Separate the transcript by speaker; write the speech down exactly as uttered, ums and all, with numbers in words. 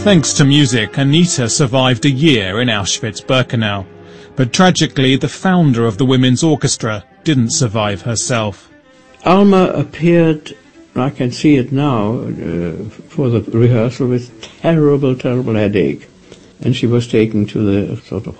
Speaker 1: Thanks to music, Anita survived a year in Auschwitz-Birkenau. But tragically, the founder of the Women's Orchestra didn't survive herself.
Speaker 2: Alma appeared, I can see it now, uh, for the rehearsal with terrible, terrible headache. And she was taken to the sort of